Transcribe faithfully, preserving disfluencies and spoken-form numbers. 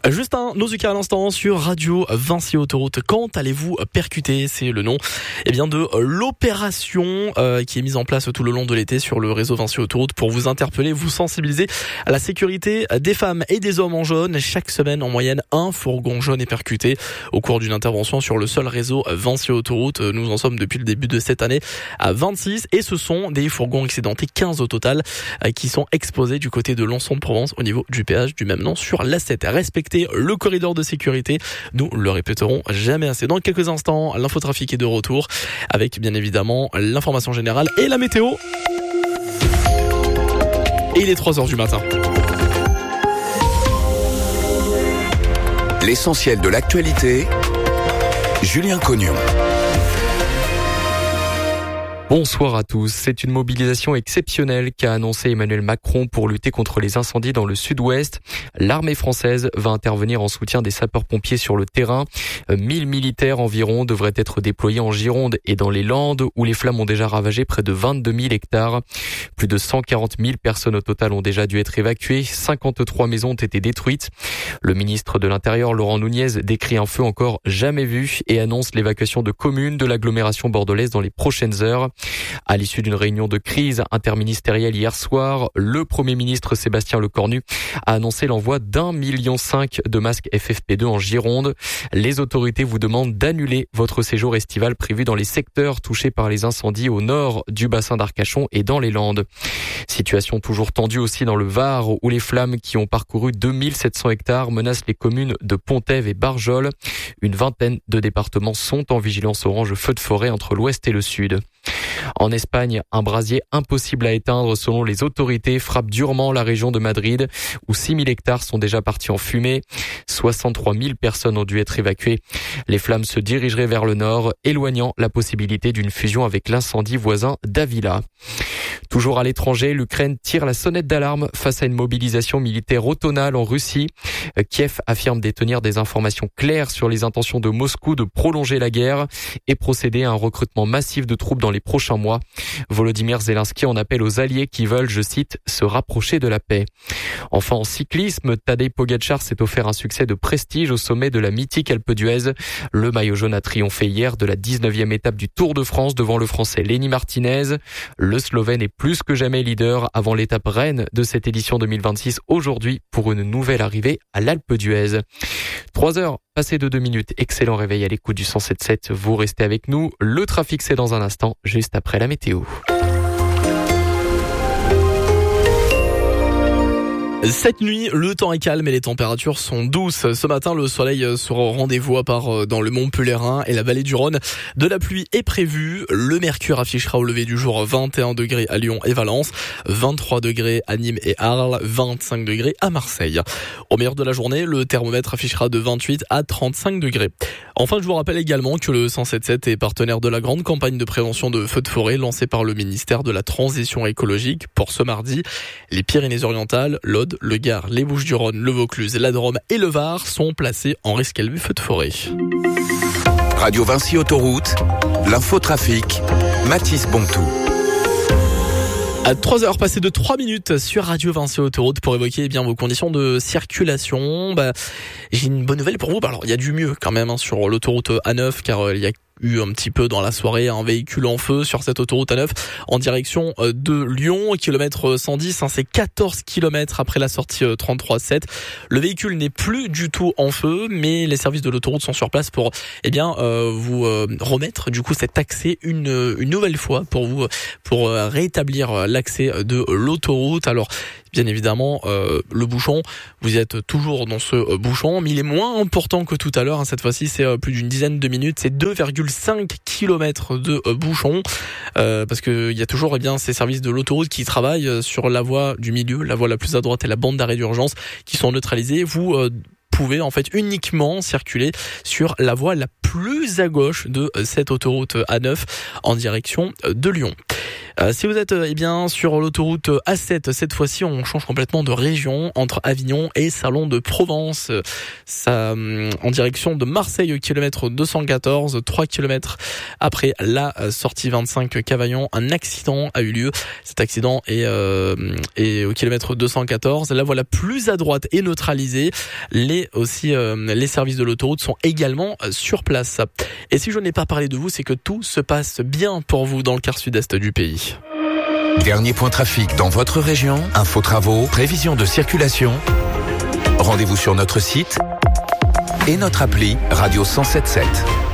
Juste un Nozuka à l'instant sur Radio Vinci Autoroute. Quand allez-vous percuter? C'est le nom eh bien de l'opération euh, qui est mise en place tout le long de l'été sur le réseau Vinci Autoroute pour vous interpeller, vous sensibiliser à la sécurité des femmes et des hommes en jaune. Chaque semaine, en moyenne, un fourgon jaune est percuté au cours d'une intervention sur le seul réseau Vinci Autoroute. Nous en sommes depuis le début de cette année à vingt-six et ce sont des fourgons accidentés, quinze au total, qui sont exposés du côté de Lançon-de-Provence au niveau du péage du même nom sur l'A sept. Respectez le corridor de sécurité, nous le répéterons jamais assez. Dans quelques instants, l'infotrafic est de retour avec bien évidemment l'information générale et la météo. Et il est trois heures du matin. L'essentiel de l'actualité, Julien Cognon. Bonsoir à tous. C'est une mobilisation exceptionnelle qu'a annoncé Emmanuel Macron pour lutter contre les incendies dans le sud-ouest. L'armée française va intervenir en soutien des sapeurs-pompiers sur le terrain. mille militaires environ devraient être déployés en Gironde et dans les Landes où les flammes ont déjà ravagé près de vingt-deux mille hectares. Plus de cent quarante mille personnes au total ont déjà dû être évacuées. cinquante-trois maisons ont été détruites. Le ministre de l'Intérieur, Laurent Nunez, décrit un feu encore jamais vu et annonce l'évacuation de communes de l'agglomération bordelaise dans les prochaines heures. À l'issue d'une réunion de crise interministérielle hier soir, le Premier ministre Sébastien Lecornu a annoncé l'envoi d'un million cinq de masques F F P deux en Gironde. Les autorités vous demandent d'annuler votre séjour estival prévu dans les secteurs touchés par les incendies au nord du bassin d'Arcachon et dans les Landes. Situation toujours tendue aussi dans le Var où les flammes qui ont parcouru deux mille sept cents hectares menacent les communes de Pontève et Barjol. Une vingtaine de départements sont en vigilance orange feu de forêt entre l'ouest et le sud. En Espagne, un brasier impossible à éteindre selon les autorités frappe durement la région de Madrid où six mille hectares sont déjà partis en fumée. soixante-trois mille personnes ont dû être évacuées. Les flammes se dirigeraient vers le nord, éloignant la possibilité d'une fusion avec l'incendie voisin d'Avila. Toujours à l'étranger, l'Ukraine tire la sonnette d'alarme face à une mobilisation militaire automnale en Russie. Kiev affirme détenir des informations claires sur les intentions de Moscou de prolonger la guerre et procéder à un recrutement massif de troupes dans les prochains mois. Volodymyr Zelensky en appelle aux alliés qui veulent, je cite, se rapprocher de la paix. Enfin, en cyclisme, Tadej Pogačar s'est offert un succès de prestige au sommet de la mythique Alpe d'Huez. Le maillot jaune a triomphé hier de la dix-neuvième étape du Tour de France devant le Français Lenny Martinez. Le Slovène est plus que jamais leader avant l'étape reine de cette édition deux mille vingt-six aujourd'hui pour une nouvelle arrivée à l'Alpe d'Huez. Trois heures passées de deux minutes. Excellent réveil à l'écoute du cent sept virgule sept. Vous restez avec nous. Le trafic, c'est dans un instant, juste après la météo. Cette nuit, le temps est calme et les températures sont douces. Ce matin, le soleil sera au rendez-vous à part dans le Mont Pelerin et la vallée du Rhône. De la pluie est prévue. Le mercure affichera au lever du jour vingt et un degrés à Lyon et Valence, vingt-trois degrés à Nîmes et Arles, vingt-cinq degrés à Marseille. Au meilleur de la journée, le thermomètre affichera de vingt-huit à trente-cinq degrés. Enfin, je vous rappelle également que le cent sept virgule sept est partenaire de la grande campagne de prévention de feux de forêt lancée par le ministère de la Transition écologique pour ce mardi. Les Pyrénées-Orientales, l'Aude, le Gard, les Bouches-du-Rhône, le Vaucluse, la Drôme et le Var sont placés en risque élevé feu de forêt. Radio Vinci Autoroute, l'infotrafic, Mathis Bontou. À trois heures passées de trois minutes sur Radio Vinci Autoroute pour évoquer eh bien vos conditions de circulation. Bah, j'ai une bonne nouvelle pour vous. Alors il y a du mieux quand même hein, sur l'autoroute A neuf car euh, il y a eu un petit peu dans la soirée un véhicule en feu sur cette autoroute A neuf en direction de Lyon, kilomètre cent dix, hein, c'est quatorze kilomètres après la sortie trente-trois sept. Le véhicule n'est plus du tout en feu, mais les services de l'autoroute sont sur place pour eh bien euh, vous euh, remettre du coup cet accès une une nouvelle fois pour vous pour euh, rétablir l'accès de l'autoroute. Alors bien évidemment, euh, le bouchon, vous êtes toujours dans ce euh, bouchon, mais il est moins important que tout à l'heure. Hein, cette fois-ci, c'est euh, plus d'une dizaine de minutes. C'est deux virgule cinq kilomètres de euh, bouchon, euh, parce que il y a toujours eh bien ces services de l'autoroute qui travaillent sur la voie du milieu, la voie la plus à droite et la bande d'arrêt d'urgence qui sont neutralisées. Vous euh, pouvez en fait uniquement circuler sur la voie la plus à gauche de cette autoroute A neuf en direction de Lyon. Euh, si vous êtes eh bien sur l'autoroute A sept, cette fois-ci on change complètement de région entre Avignon et Salon de Provence. Ça, en direction de Marseille au kilomètre deux cent quatorze, trois kilomètres après la sortie vingt-cinq Cavaillon, un accident a eu lieu. Cet accident est, euh, est au kilomètre deux cent quatorze. La voie la plus à droite est neutralisée. Les aussi euh, les services de l'autoroute sont également sur place. Et si je n'ai pas parlé de vous, c'est que tout se passe bien pour vous dans le quart sud-est du pays. Dernier point trafic dans votre région, info travaux, prévision de circulation. Rendez-vous sur notre site et notre appli Radio cent sept sept.